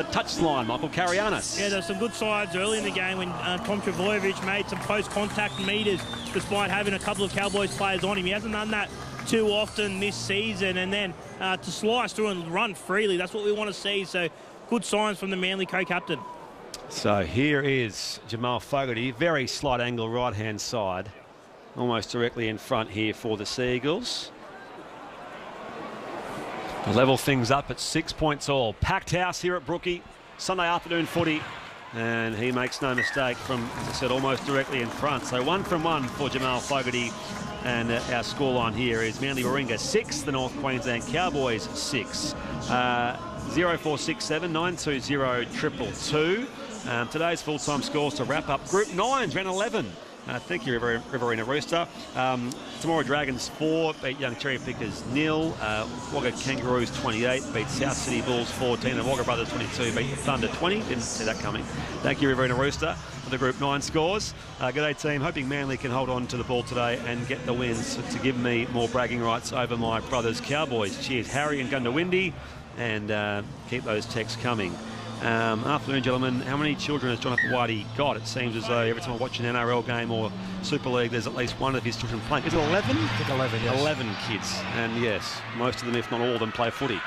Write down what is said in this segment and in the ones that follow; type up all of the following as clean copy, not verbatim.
touchline. Michael Karayanis. Yeah, there's some good sides early in the game when Tom Trbojevic made some post-contact meters despite having a couple of Cowboys players on him. He hasn't done that too often this season. And then to slice through and run freely, that's what we want to see. So good signs from the Manly co-captain. So here is Jamal Fogarty. Very slight angle right-hand side. Almost directly in front here for the Seagulls. Level things up at 6 points all. Packed house here at Brookie. Sunday afternoon footy. And he makes no mistake from, as I said, almost directly in front. So 1 from 1 for Jamal Fogarty. And our scoreline here is Manly Warringah 6, the North Queensland Cowboys 6. 0467 920 222. Today's full-time scores to wrap up Group 9's round 11. Thank you, Riverina Rooster. Temora Dragons 4, beat Young Cherry Pickers 0. Wagga Kangaroos 28, beat South City Bulls 14. And Wagga Brothers 22, beat Thunder 20. Didn't see that coming. Thank you, Riverina Rooster, for the Group 9 scores. G'day, team. Hoping Manly can hold on to the ball today and get the wins to give me more bragging rights over my brothers Cowboys. Cheers, Harry and Gundawindi. And keep those texts coming. Afternoon, gentlemen. How many children has Jonathan Whitey got? It seems as though every time I watch an NRL game or Super League, there's at least one of his children playing. Is it 11? I think 11, yes. 11 kids. And yes, most of them, if not all of them, play footy.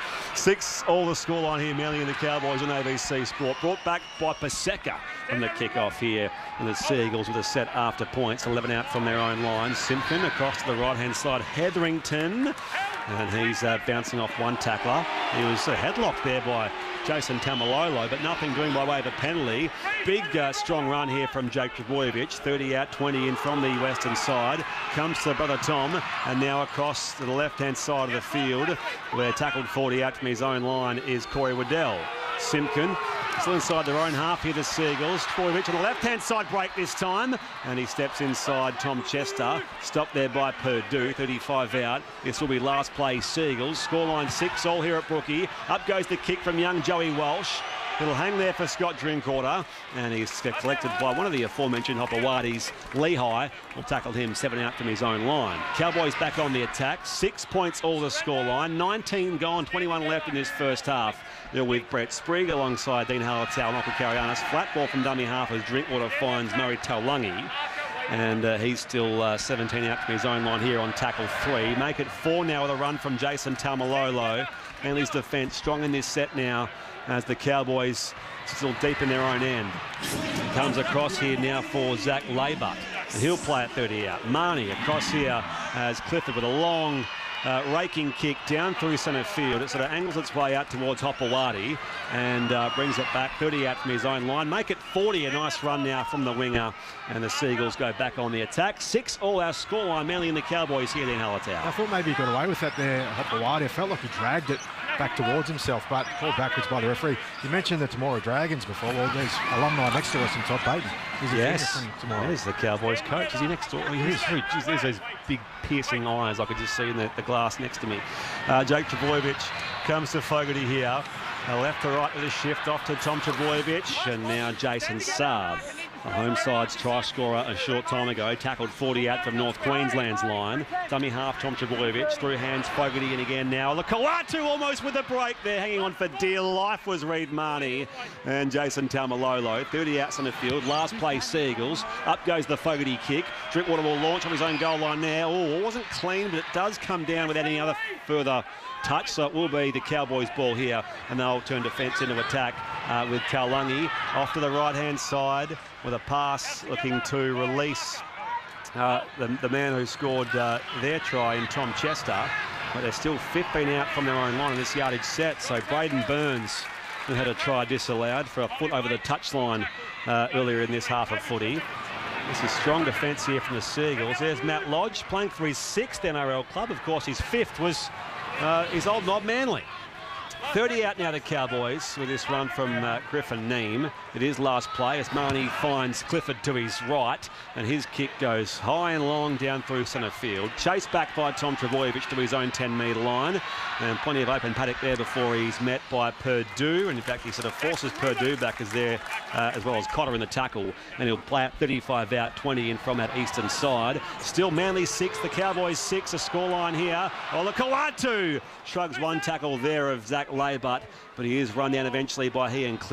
6 all the scoreline here, Manly and the Cowboys on ABC Sport. Brought back by Paseka from the kick-off here. And the Seagulls with a set after points. 11 out from their own line. Simpkin across to the right-hand side. Hetherington. And he's bouncing off one tackler. He was headlocked there by Jason Tamalolo, but nothing doing by way of a penalty. Big, strong run here from Jake Trbojevic. 30 out, 20 in from the western side. Comes to brother Tom, and now across to the left-hand side of the field, where tackled 40 out from his own line is Corey Waddell. Simpkin still inside their own half here, the Seagulls. Trbojevic on the left-hand side break this time, and he steps inside Tom Chester. Stopped there by Purdue, 35 out. This will be last play Seagulls. Scoreline 6 all here at Brookie. Up goes the kick from young Joey Walsh. It'll hang there for Scott Drinkwater, and he's collected by one of the aforementioned Hopperwadis, Lehigh, who tackled him 7 out from his own line. Cowboys back on the attack, 6 points all the scoreline, 19 gone, 21 left in this first half. They're with Brett Sprigg alongside Dean Hallertau and Michael Karayanis. Flat ball from dummy half as Drinkwater finds Murray Taulungi. And he's still 17 out from his own line here on tackle 3. Make it 4 now with a run from Jason Taumalolo. Manly's defence strong in this set now as the Cowboys still deep in their own end. Comes across here now for Zach Laybutt, and he'll play at 30 out. Marnie across here as Clifford with a long raking kick down through centre field. It sort of angles its way out towards Hopewadi and brings it back 30 out from his own line. Make it 40, a nice run now from the winger, and the Seagulls go back on the attack. 6 all our scoreline, Manly and the Cowboys here in Hallertau. I thought maybe he got away with that there, Hopewadi. I felt like he dragged it back towards himself, but called backwards by the referee. You mentioned the Temora Dragons before. Well, there's alumni next to us in Todd Payton. He's a yes, from Temora. There's the Cowboys coach. Is he next door? Oh, he is. Geez, there's those big piercing eyes I could just see in the glass next to me. Jake Trbojevic comes to Fogarty here. Left to right with a shift off to Tom Trbojevic, and now Jason Saab. The home side's try scorer a short time ago, tackled 40 out from North Queensland's line. Dummy half Tom Trbojevic, through hands Fogarty in again now. Lakawatu almost with a break there, hanging on for dear life was Reid Marnie and Jason Taumalolo. 30 outs on the field, last play Seagulls. Up goes the Fogarty kick. Drinkwater will launch on his own goal line now. Oh, it wasn't clean, but it does come down without any other further touch, so it will be the Cowboys' ball here, and they'll turn defence into attack with Taulungi off to the right-hand side with a pass looking to release the man who scored their try in Tom Chester, but they're still 15 out from their own line in this yardage set. So Braden Burns, who had a try disallowed for a foot over the touchline earlier in this half of footy. This is strong defence here from the Seagulls. There's Matt Lodge playing for his 6th NRL club. Of course, his 5th was his old mob Manly. 30 out now the Cowboys with this run from Griffin Neame. It is last play as Marnie finds Clifford to his right, and his kick goes high and long down through centre field. Chased back by Tom Trbojevic to his own 10-metre line, and plenty of open paddock there before he's met by Purdue, and in fact he sort of forces Purdue back as there, as well as Cotter in the tackle, and he'll play at 35 out, 20 in from that eastern side. Still Manly 6, the Cowboys 6, a scoreline here. Olakau'atu shrugs one tackle there of Zach Laybutt, but he is run down eventually by he and